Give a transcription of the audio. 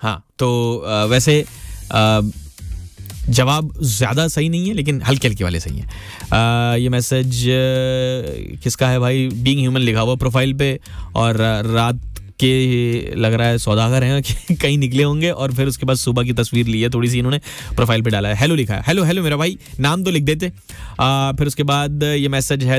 हाँ, तो वैसे जवाब ज़्यादा सही नहीं है, लेकिन हल्के हल्के वाले सही हैं। ये मैसेज किसका है भाई? बीइंग ह्यूमन लिखा हुआ प्रोफाइल पे, और रात के लग रहा है सौदागर हैं कि कहीं निकले होंगे, और फिर उसके बाद सुबह की तस्वीर ली है थोड़ी सी इन्होंने, प्रोफाइल पे डाला है। हेलो लिखा है। हेलो हेलो मेरा भाई, नाम तो लिख देते। फिर उसके बाद ये मैसेज है